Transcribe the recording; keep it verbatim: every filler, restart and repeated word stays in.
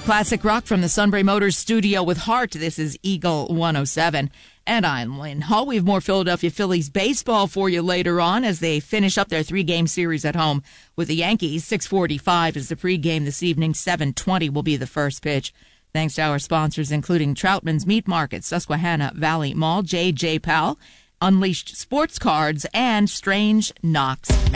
Classic rock from the Sunbury Motors studio with Heart. This is Eagle one oh seven. And I'm Lynn Hall. We have more Philadelphia Phillies baseball for you later on as they finish up their three-game series at home with the Yankees. six forty-five is the pregame this evening. seven twenty will be the first pitch. Thanks to our sponsors, including Troutman's Meat Market, Susquehanna Valley Mall, J J. Powell, Unleashed Sports Cards, and Strange Knox.